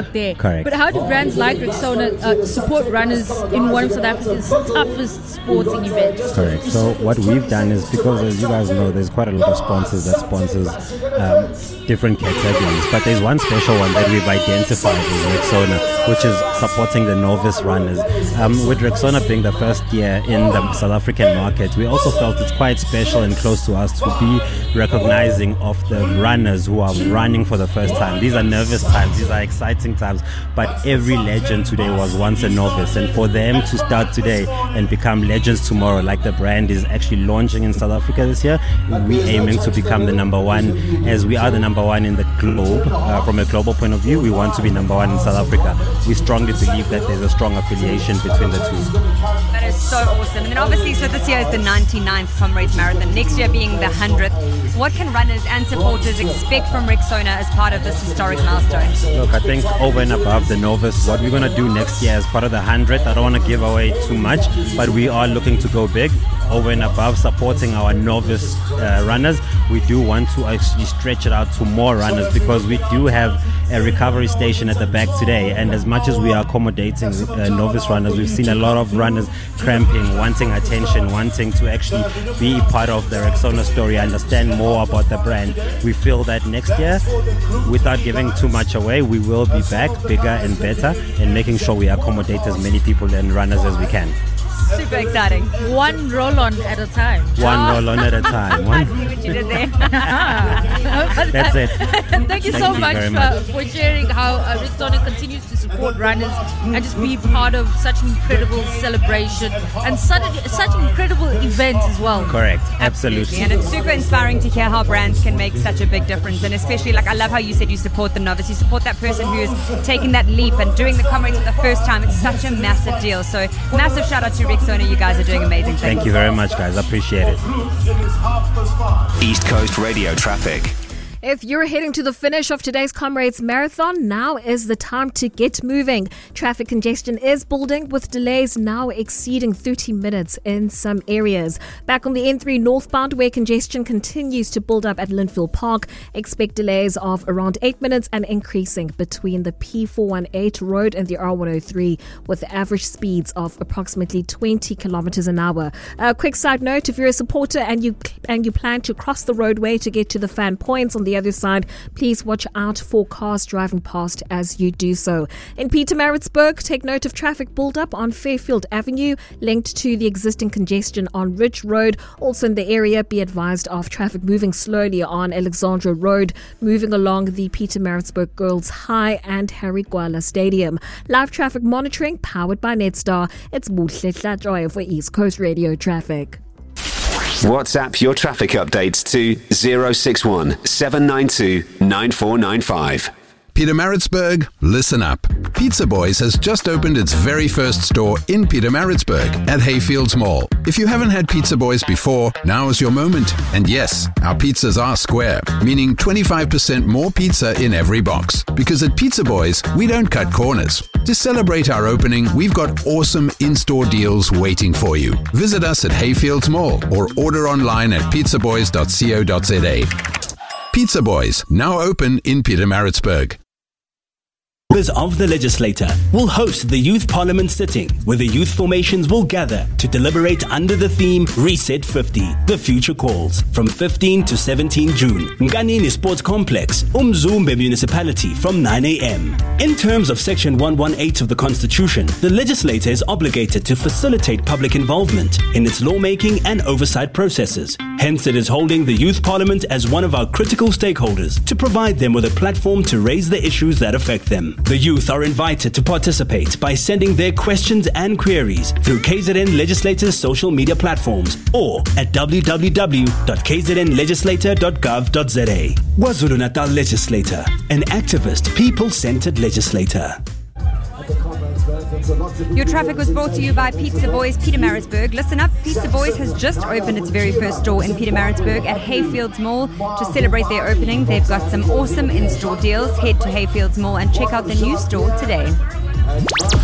out there. Correct. But how do brands like Rexona support runners in one of South Africa's toughest sporting events? Correct. So what we've done is, because as you guys know, there's quite a lot of sponsors that sponsors different categories, but there's one special one that we've identified as Rexona, which is supporting the novice runners. With Rexona being the first year in the South African market, we also felt it's quite special and close to us to be recognizing of the runners who are running for the first time. These are nervous times, these are exciting times, but every legend today was once a novice, and for them to start today and become legends tomorrow, like the brand is actually launching in South Africa this year, we're aiming to become the number one, as we are the number one in the globe. From a global point of view, we want to be number one in South Africa. We strongly believe that there's a strong affiliation between the two. That is so awesome. And then obviously, so this year is the 99th Comrades Marathon, next year being the 100th. What can runners and supporters expect from Rexona as part of this historic milestone? Look, I think over and above the novice, what we're going to do next year as part of the 100th, I don't want to give away too much, but we are looking to go big. Over and above supporting our novice runners, we do want to actually stretch it out to more runners, because we do have a recovery station at the back today, and as much as we are accommodating novice runners, we've seen a lot of runners cramping, wanting attention, wanting to actually be part of the Rexona story, understand more about the brand. We feel that next year, without giving too much away, we will be back bigger and better, and making sure we accommodate as many people and runners as we can. Super exciting. One roll-on at a time. One roll-on at a time. I see what you did there. That's it. Thank you so much for sharing how Rexona continues to support runners and just be part of such incredible celebration and such incredible events as well. Correct. Absolutely. And it's super inspiring to hear how brands can make such a big difference. And especially, like, I love how you said you support the novice. You support that person who is taking that leap and doing the Comrades for the first time. It's such a massive deal. So massive shout out to Rexona. You guys are doing amazing things. Thank you very much, guys. I appreciate it. East Coast Radio Traffic. If you're heading to the finish of today's Comrades Marathon, now is the time to get moving. Traffic congestion is building, with delays now exceeding 30 minutes in some areas. Back on the N3 northbound, where congestion continues to build up at Linfield Park, expect delays of around 8 minutes and increasing between the P418 road and the R103, with average speeds of approximately 20 kilometers an hour. A quick side note, if you're a supporter and you plan to cross the roadway to get to the fan points on the other side, please watch out for cars driving past as you do so. In Pietermaritzburg, take note of traffic build-up on Fairfield Avenue, linked to the existing congestion on Ridge Road. Also in the area, be advised of traffic moving slowly on Alexandra Road, moving along the Pietermaritzburg Girls High and Harry Gwala Stadium. Live traffic monitoring powered by Netstar. It's Muhle Tlajoy for East Coast Radio Traffic. WhatsApp your traffic updates to 061 792 9495. Pietermaritzburg, listen up. Pizza Boys has just opened its very first store in Pietermaritzburg at Hayfields Mall. If you haven't had Pizza Boys before, now is your moment. And yes, our pizzas are square, meaning 25% more pizza in every box. Because at Pizza Boys, we don't cut corners. To celebrate our opening, we've got awesome in-store deals waiting for you. Visit us at Hayfields Mall or order online at pizzaboys.co.za. Pizza Boys, now open in Pietermaritzburg. Members of the legislature will host the Youth Parliament sitting, where the youth formations will gather to deliberate under the theme Reset 50, The Future Calls, from 15 to 17 June. Nganini Sports Complex, Umzumbe Municipality from 9 a.m. In terms of Section 118 of the Constitution, the legislature is obligated to facilitate public involvement in its lawmaking and oversight processes. Hence, it is holding the Youth Parliament as one of our critical stakeholders to provide them with a platform to raise the issues that affect them. The youth are invited to participate by sending their questions and queries through KZN Legislator's social media platforms or at www.kznlegislator.gov.za. KwaZulu-Natal Legislator, an activist, people-centered legislator. Your traffic was brought to you by Pizza Boys, Pietermaritzburg. Listen up, Pizza Boys has just opened its very first store in Pietermaritzburg at Hayfields Mall. To celebrate their opening, they've got some awesome in-store deals. Head to Hayfields Mall and check out the new store today.